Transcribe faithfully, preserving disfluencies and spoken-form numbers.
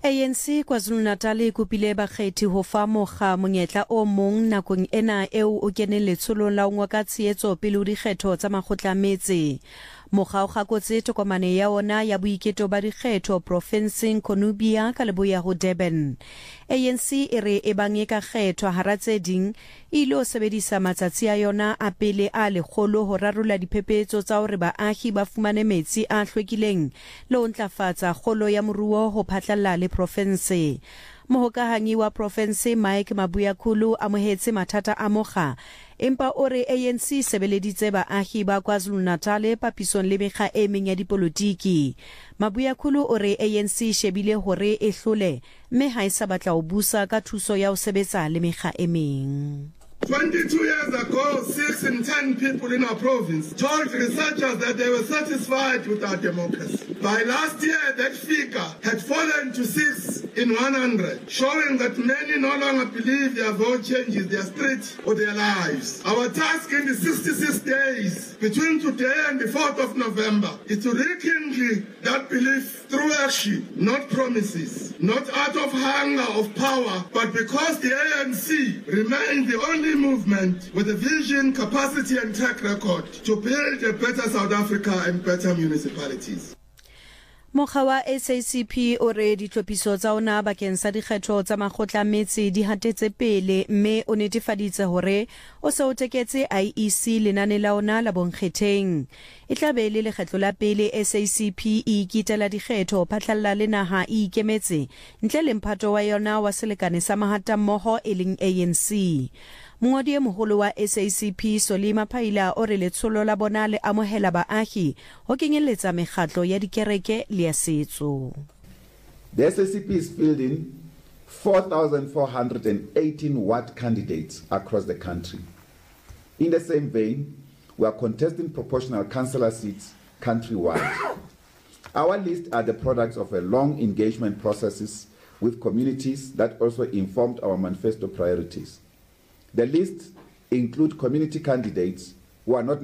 A N C KwaZulu-Natal e kopile bakgethi ho fa mokga monyetla o mong nakong ena eo o keneng letsholong la ngwa ka tshehetso pele ho dikgetho tsa makgotla a metse. Mokga o gakotse tokomane ya ona ya boiketo ba dikgetho profenseng Konubia ka leboya ho Durban. A N C e re e bang e ka kgethwa hara tse ding e ile ho sebedisa matsatsi a yona a pele a lekgolo ho rarolla diphephetso tsa hore baahi ba fumane metsi a hlwekileng le ho ntlafatsa kgolo ya moruo ho phatlalla le province. Mohokahanyi wa province Mike Mabuyakhulu amohetse mathata a mokga, empa ore A N C sebeleditse baahi ba KwaZulu-Natal papisong le mekga e meng ya dipolotiki. Mabuyakhulu ore A N C shebile hore e hlole mme ha e sa batla ho busa ka thuso ya ho sebetsa le mekga e meng. twenty-two years ago, six in ten people in our province told researchers that they were satisfied with our democracy. By last year, that figure had fallen to six in one hundred, showing that many no longer believe their vote changes their street or their lives. Our task in the sixty-six days between today and the fourth of November is to rekindle that belief through action, not promises, not out of hunger of power, but because the A N C remains the only movement with a vision, capacity and track record to build a better South Africa and better municipalities. Mokga wa S A C P o re ditlhophiso tsa ona bakeng sa dikgetho tsa makgotla a metse di hatetse pele mme o netefaditse hore o se o teketse I E C lenane la ona la bonkgetheng. E tla be le lekgetlo la pele S A C P e ikitela dikgetho phatlalla le naha e ikemetse ntle le mphato wa yona wa selekane sa mahata mmoho e leng A N C. Mongodi e moholo wa S A C P Solima Phaila o re letsholo la bona le amohela baahi ho kenyeletsa mekgatlo ya dikereke le ya setso. The S A C P is fielding four thousand four hundred eighteen ward candidates across the country. In the same vein, we are contesting proportional councillor seats countrywide. Our lists are the products of a long engagement processes with communities that also informed our manifesto priorities. The lists include community candidates who are not